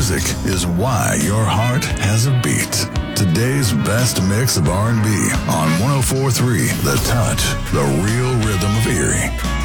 music is why your heart has a beat. Today's best mix of R&B on 104.3 The Touch, the real rhythm of Erie.